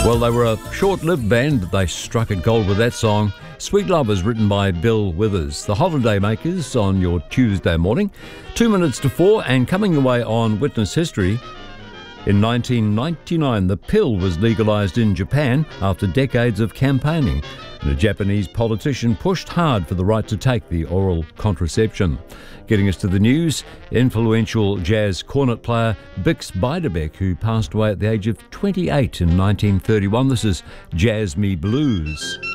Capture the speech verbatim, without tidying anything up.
Well, they were a short-lived band, but they struck it gold with that song. Sweet Love is written by Bill Withers. The Holiday Makers on your Tuesday morning. Two minutes to four, and coming away on Witness History. In nineteen ninety-nine, the pill was legalised in Japan after decades of campaigning. And a Japanese politician pushed hard for the right to take the oral contraception. Getting us to the news, influential jazz cornet player Bix Beiderbecke, who passed away at the age of twenty-eight in nineteen thirty-one. This is Jazz Me Blues.